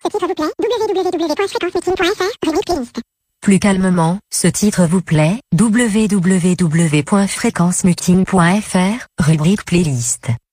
Plus calmement, ce titre vous plaît, www.fréquencemuting.fr, rubrique playlist.